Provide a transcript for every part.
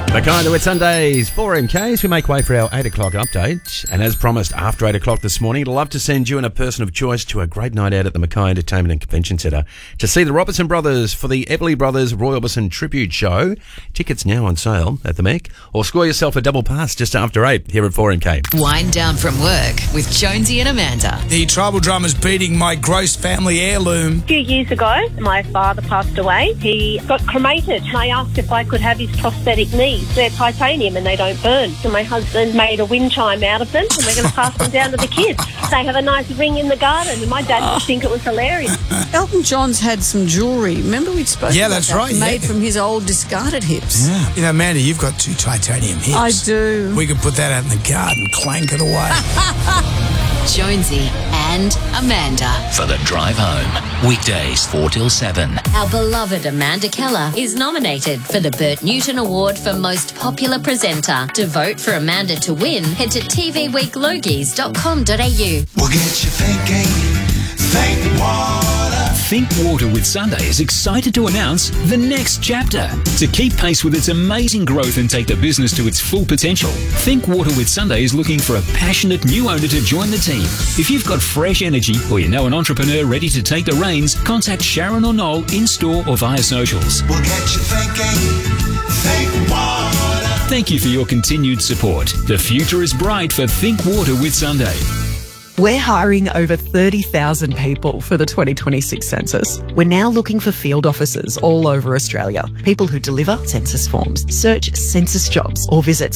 Mackay the Whitsundays, 4MKs. We make way for our 8 o'clock update. And as promised, after 8 o'clock this morning, I'd love to send you and a person of choice to a great night out at the Mackay Entertainment and Convention Centre to see the Robertson Brothers for the Everly Brothers Roy Orbison Tribute Show. Tickets now on sale at the Mech. Or score yourself a double pass just after 8 here at 4MK. Wind down from work with Jonesy and Amanda. The tribal drummer's beating my gross family heirloom. A few years ago, my father passed away. He got cremated. I asked if I could have his prosthetic knees. They're titanium and they don't burn. So my husband made a wind chime out of them and we're going to pass them down to the kids. They have a nice ring in the garden and my dad would think it was hilarious. Elton John's had some jewellery. Remember we'd spoken Yeah, about that's that? right, Made yeah. from his old discarded hips. Yeah. You know, Amanda, you've got 2 titanium hips. I do. We could put that out in the garden, clank it away. Jonesy and Amanda. For the drive home. Weekdays 4 till 7. Our beloved Amanda Keller is nominated for the Bert Newton Award for Most Popular Presenter. To vote for Amanda to win, head to tvweeklogies.com.au. We'll get you thinking, think water. Think Water with Sunday is excited to announce the next chapter. To keep pace with its amazing growth and take the business to its full potential, Think Water with Sunday is looking for a passionate new owner to join the team. If you've got fresh energy or you know an entrepreneur ready to take the reins, contact Sharon or Noel in store or via socials. We'll get you thinking, think water. Thank you for your continued support. The future is bright for Think Water with Sunday. We're hiring over 30,000 people for the 2026 census. We're now looking for field officers all over Australia, people who deliver census forms. Search census jobs or visit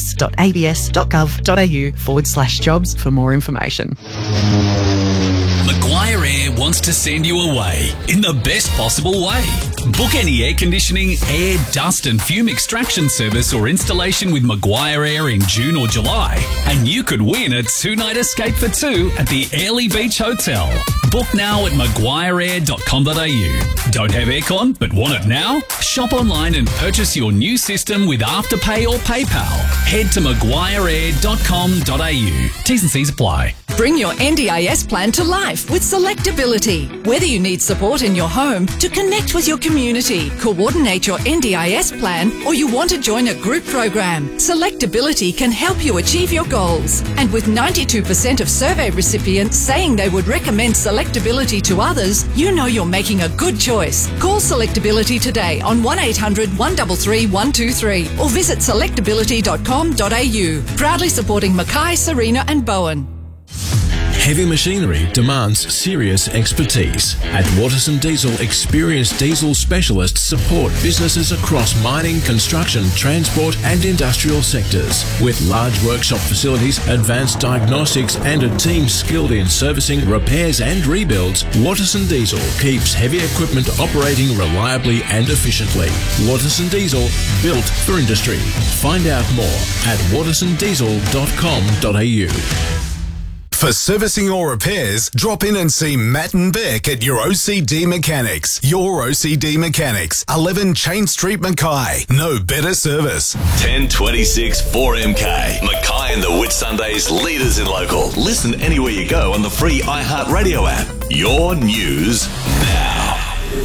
census.abs.gov.au/jobs for more information. Maguire Air wants to send you away in the best possible way. Book any air conditioning, air, dust and fume extraction service or installation with Maguire Air in June or July, and you could win a 2-night escape for 2 at the Airlie Beach Hotel. Book now at maguireair.com.au. Don't have aircon but want it now? Shop online and purchase your new system with Afterpay or PayPal. Head to maguireair.com.au. T's and C's apply. Bring your NDIS plan to life with Selectability. Whether you need support in your home, to connect with your community, coordinate your NDIS plan, or you want to join a group program, Selectability can help you achieve your goals. And with 92% of survey recipients saying they would recommend Selectability to others, you know you're making a good choice. Call Selectability today on 1800 133 123 or visit selectability.com.au. Proudly supporting Mackay, Serena and Bowen. Heavy machinery demands serious expertise. At Waterson Diesel, experienced diesel specialists support businesses across mining, construction, transport and industrial sectors. With large workshop facilities, advanced diagnostics and a team skilled in servicing, repairs and rebuilds, Waterson Diesel keeps heavy equipment operating reliably and efficiently. Waterson Diesel, built for industry. Find out more at watersondiesel.com.au. For servicing or repairs, drop in and see Matt and Beck at your OCD Mechanics. Your OCD Mechanics, 11 Chain Street, Mackay. No better service. 1026 4MK. Mackay and the Whitsundays, leaders in local. Listen anywhere you go on the free iHeartRadio app. Your news now.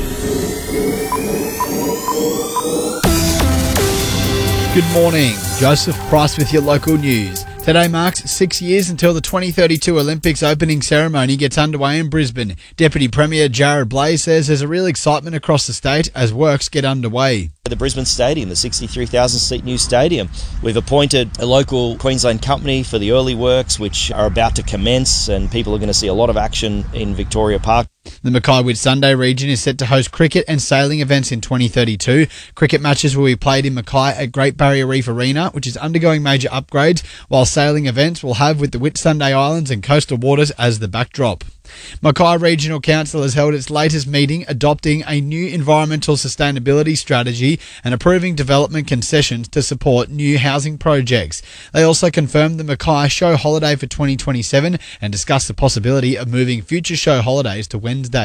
Good morning. Joseph Price with your local news. Today marks 6 years until the 2032 Olympics opening ceremony gets underway in Brisbane. Deputy Premier Jared Blaze says there's a real excitement across the state as works get underway. The Brisbane Stadium, the 63,000-seat new stadium. We've appointed a local Queensland company for the early works, which are about to commence, and people are going to see a lot of action in Victoria Park. The Mackay Whitsunday region is set to host cricket and sailing events in 2032. Cricket matches will be played in Mackay at Great Barrier Reef Arena, which is undergoing major upgrades, while sailing events will have with the Whitsunday Islands and coastal waters as the backdrop. Mackay Regional Council has held its latest meeting adopting a new environmental sustainability strategy and approving development concessions to support new housing projects. They also confirmed the Mackay show holiday for 2027 and discussed the possibility of moving future show holidays to Wednesdays.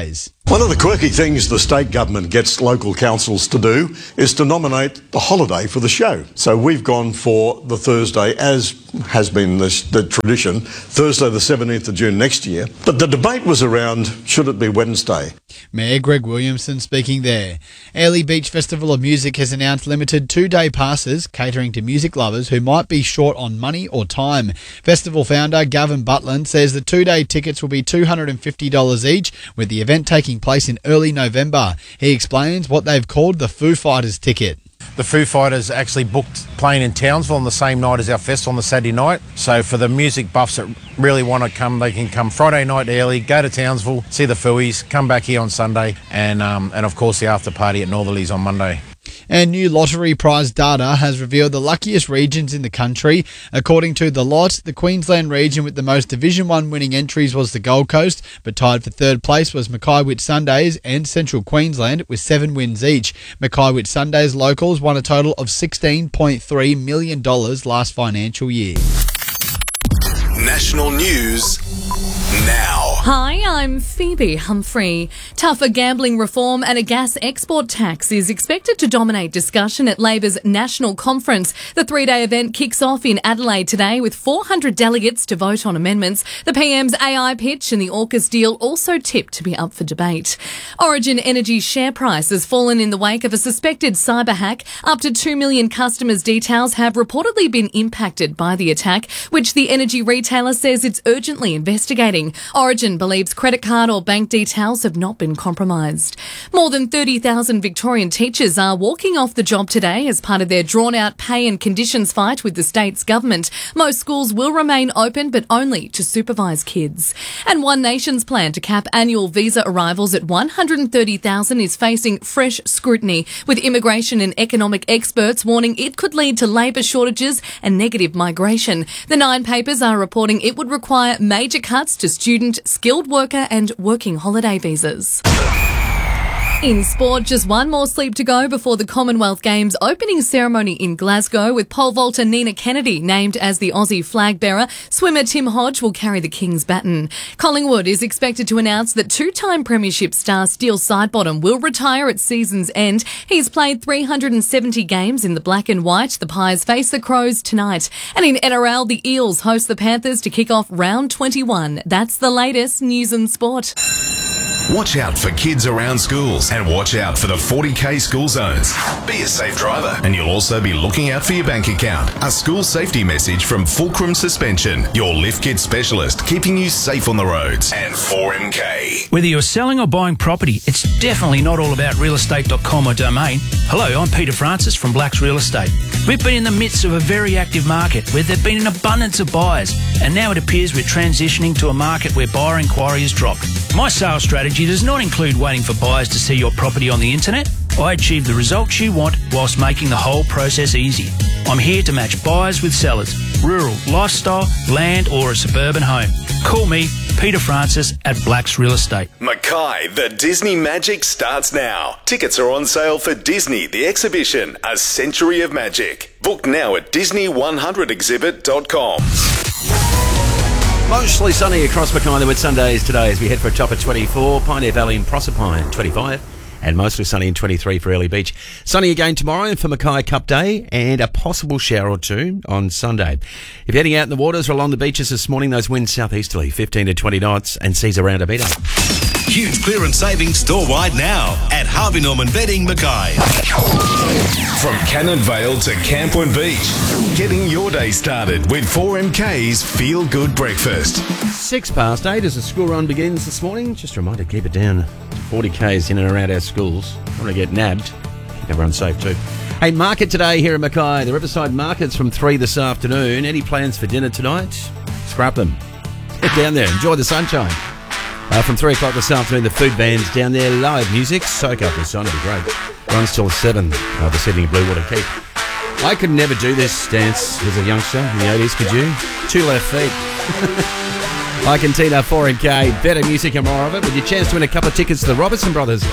One of the quirky things the state government gets local councils to do is to nominate the holiday for the show. So we've gone for the Thursday, as has been the tradition, Thursday the 17th of June next year. But the debate was around, should it be Wednesday? Mayor Greg Williamson speaking there. Airlie Beach Festival of Music has announced limited 2-day passes catering to music lovers who might be short on money or time. Festival founder Gavin Butland says the 2-day tickets will be $250 each, with the event taking place in early November. He explains what they've called the Foo Fighters ticket. The Foo Fighters actually booked playing in Townsville on the same night as our fest on the Saturday night. So for the music buffs that really want to come, they can come Friday night early, go to Townsville, see the Fooies, come back here on Sunday, and of course the after party at Northerlies on Monday. And new lottery prize data has revealed the luckiest regions in the country. According to The Lot, the Queensland region with the most Division 1 winning entries was the Gold Coast, but tied for third place was Mackay Whitsundays and Central Queensland with 7 wins each. Mackay Whitsundays locals won a total of $16.3 million last financial year. National news now. Hi, I'm Phoebe Humphrey. Tougher gambling reform and a gas export tax is expected to dominate discussion at Labor's national conference. The 3-day event kicks off in Adelaide today with 400 delegates to vote on amendments. The PM's AI pitch and the AUKUS deal also tipped to be up for debate. Origin Energy's share price has fallen in the wake of a suspected cyber hack. Up to 2 million customers' details have reportedly been impacted by the attack, which the energy retailer says it's urgently investigating. Origin believes credit card or bank details have not been compromised. More than 30,000 Victorian teachers are walking off the job today as part of their drawn-out pay and conditions fight with the state's government. Most schools will remain open, but only to supervise kids. And One Nation's plan to cap annual visa arrivals at 130,000 is facing fresh scrutiny, with immigration and economic experts warning it could lead to labour shortages and negative migration. The Nine papers are reporting it would require major cuts to student, skilled worker and working holiday visas. In sport, just one more sleep to go before the Commonwealth Games opening ceremony in Glasgow, with pole vaulter Nina Kennedy named as the Aussie flag bearer. Swimmer Tim Hodge will carry the King's baton. Collingwood is expected to announce that 2-time premiership star Steele Sidebottom will retire at season's end. He's played 370 games in the black and white. The Pies face the Crows tonight. And in NRL, the Eels host the Panthers to kick off round 21. That's the latest news and sport. Watch out for kids around schools and watch out for the 40k school zones. Be a safe driver, and you'll also be looking out for your bank account. A school safety message from Fulcrum Suspension, your lift kit specialist, keeping you safe on the roads. And 4MK. Whether you're selling or buying property, it's definitely not all about realestate.com or Domain. Hello, I'm Peter Francis from Blacks Real Estate. We've been in the midst of a very active market where there've been an abundance of buyers, and now it appears we're transitioning to a market where buyer inquiry has dropped. My sales strategy does not include waiting for buyers to see your property on the internet. I achieve the results you want whilst making the whole process easy. I'm here to match buyers with sellers, rural, lifestyle, land or a suburban home. Call me, Peter Francis at Blacks Real Estate. Mackay, the Disney Magic starts now. Tickets are on sale for Disney, the exhibition, A Century of Magic. Book now at Disney100exhibit.com. Mostly sunny across Mackay and the Whitsundays today as we head for a top of 24. Pioneer Valley and Proserpine, 25. And mostly sunny and 23 for Airlie Beach. Sunny again tomorrow for Mackay Cup Day and a possible shower or two on Sunday. If you're heading out in the waters or along the beaches this morning, those winds southeasterly, 15 to 20 knots and seas around a metre. Huge clearance savings store-wide now at Harvey Norman Bedding Mackay. From Cannon Vale to Campoon Beach, getting your day started with 4MK's Feel Good Breakfast. 8:06 as the school run begins this morning. Just a reminder, keep it down to 40 k's in and around our schools. Don't want to get nabbed. Keep everyone safe too. Hey, market today here at Mackay. The Riverside Market's from 3 this afternoon. Any plans for dinner tonight? Scrap them. Get down there. Enjoy the sunshine. From 3 o'clock this afternoon, the food band's down there. Live music. Soak up the sun. It'll be great. Runs till 7 this evening at Bluewater Keep. I could never do this dance as a youngster in the 80s, could you? 2 left feet. Like Cantina, 4MK, better music and more of it, with your chance to win a couple of tickets to the Robertson Brothers